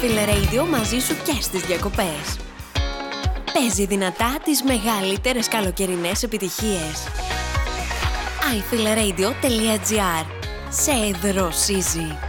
iFeel Radio μαζί σου και στις διακοπές. Παίζει δυνατά τις μεγαλύτερες καλοκαιρινές επιτυχίες. iFeelRadio.gr. Σε δροσίζει.